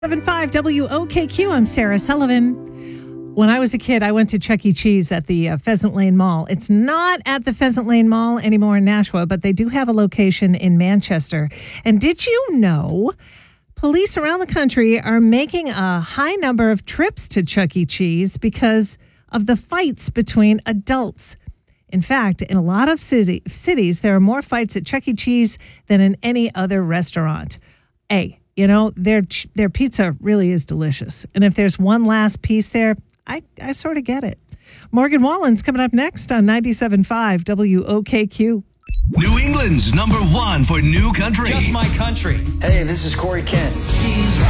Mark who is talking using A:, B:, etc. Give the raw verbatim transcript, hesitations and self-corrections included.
A: seven five W O K Q. I'm Sarah Sullivan. When I was a kid, I went to Chuck E. Cheese at the uh, Pheasant Lane Mall. It's not at the Pheasant Lane Mall anymore in Nashua, but they do have a location in Manchester. And did you know police around the country are making a high number of trips to Chuck E. Cheese because of the fights between adults? In fact, in a lot of city, cities, there are more fights at Chuck E. Cheese than in any other restaurant. A You know, their their pizza really is delicious. And if there's one last piece there, I, I sort of get it. Morgan Wallen's coming up next on ninety-seven point five W O K Q.
B: New England's number one for new country.
C: Just my country.
D: Hey, this is Corey Kent.